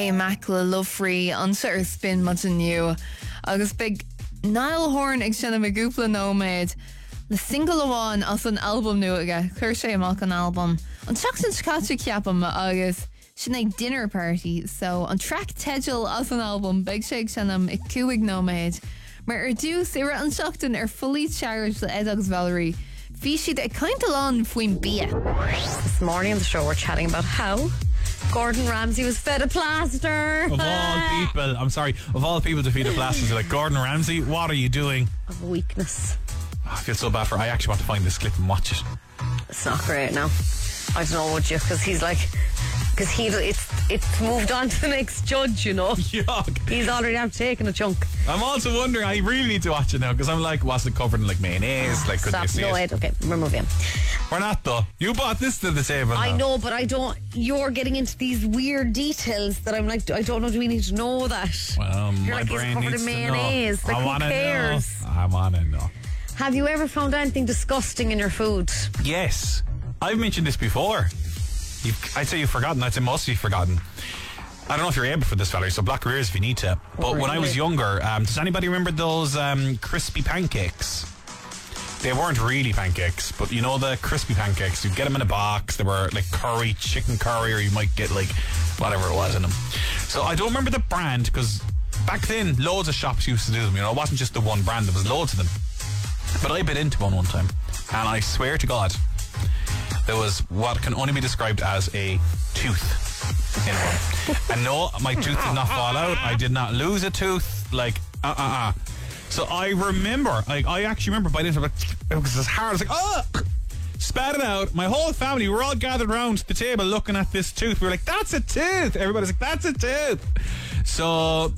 é Mac le Love Free an se ar spin mat aniu agus big Niall Horn ag sinna me gúpla nóméid le single amháin as an album nu aige chuir sé amach an album an teach san scate ceapam agus sin ag dinner party so an track tedal as an album big sé ag sinnam ag cuaig nóméid mar ar dús ire an seachtain ar fully charged le Ed agus Valerie bhí siad ag caint an faoin bia. This morning on the show we're chatting about how Gordon Ramsay was fed a plaster. Of all people, I'm sorry, of all people to feed a plaster, you're like, Gordon Ramsay, what are you doing? Of weakness. I feel so bad for I actually want to find this clip and watch it. It's not great now. I don't know, would you? Because he's like, it's moved on to the next judge, you know. Yuck. He's already out taking a chunk. I'm also wondering, I really need to watch it now because I'm like, was it covered in like mayonnaise? Like, couldn't you see No, it? wait, okay, we're moving. We're not though. You brought this to the table. I now. know, but I don't. You're getting into these weird details that I'm like, I don't know. Do we need to know that? Well, You're my like, brain it's covered needs in to mayonnaise. know. Like, I who wanna cares? know. I want to know. Have you ever found anything disgusting in your food? Yes, I've mentioned this before. I'd say you've forgotten. I'd say most of you've forgotten. I don't know if you're able for this, Valerie, so block your ears if you need to. But when I was younger, does anybody remember those crispy pancakes? They weren't really pancakes, but you know the crispy pancakes, you'd get them in a box. They were like curry, chicken curry, or you might get like whatever it was in them. So I don't remember the brand because back then loads of shops used to do them, you know. It wasn't just the one brand, there was loads of them. But I bit into one time, and I swear to God there was what can only be described as a tooth in one. And no, my tooth did not fall out. I did not lose a tooth. Like So I remember, like, I actually remember biting into it. It was as hard as like, spat it out. My whole family were all gathered around the table looking at this tooth. We were like, that's a tooth. Everybody's like, that's a tooth. So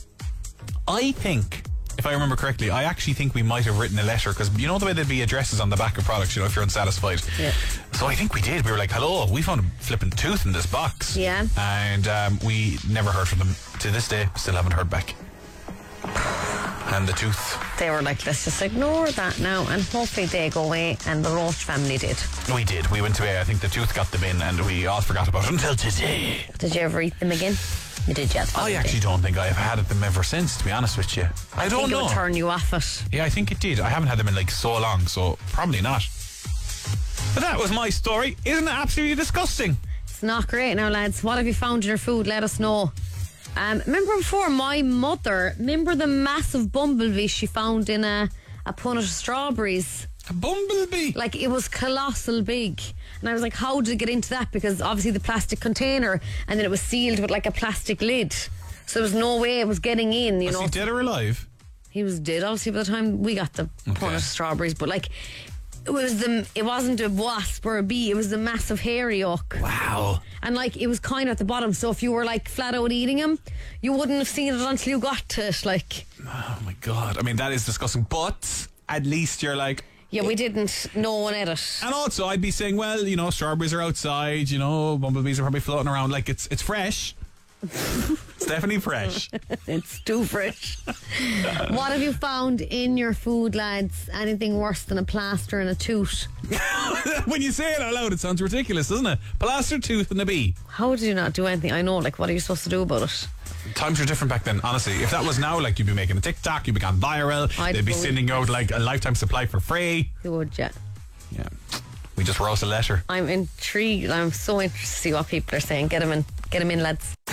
I think, if I remember correctly, I actually think we might have written a letter because you know the way there'd be addresses on the back of products, you know, if you're unsatisfied. Yeah. So I think we did. We were like, hello, we found a flipping tooth in this box. Yeah. And we never heard from them. To this day, still haven't heard back. And the tooth. They were like, let's just ignore that now, and hopefully they go away. And the roast family did. We did. We went away. I think the tooth got them in, and we all forgot about it until today. Did you ever eat them again? You did, yeah. I actually don't think I've had them ever since, to be honest with you. I don't think know. it would turn you off it. Yeah, I think it did. I haven't had them in like so long, so probably not. But that was my story. Isn't it absolutely disgusting? It's not great now, lads. What have you found in your food? Let us know. Remember before, my mother, remember the massive bumblebee she found in a punnet of strawberries? A bumblebee? Like, it was colossal big. And I was like, how did it get into that? Because obviously the plastic container, and then it was sealed with like a plastic lid. So there was no way it was getting in, you know. Was he dead or alive? He was dead, obviously, by the time we got the punnet of strawberries. But like, it wasn't a wasp or a bee, it was the massive hairy oak. Wow. And like, it was kind of at the bottom, so if you were like flat out eating them, you wouldn't have seen it until you got to it. Like, oh my God. I mean, that is disgusting. But at least you're like, yeah, we didn't. No one ate it. and also I'd be saying, well, you know, strawberries are outside, you know, bumblebees are probably floating around. Like, it's fresh. It's definitely fresh. It's too fresh. What have you found in your food, lads? Anything worse than a plaster and a tooth? When you say it out loud, it sounds ridiculous, doesn't it? Plaster, tooth and a bee. How did you not do anything? I know, like, what are you supposed to do about it? Times were different back then, honestly. If that was now, like, you'd be making a TikTok, you'd be gone viral, they'd be sending out like a lifetime supply for free. You would, yeah. Yeah. We just wrote a letter. I'm intrigued. I'm so interested to see what people are saying. Get them in, lads.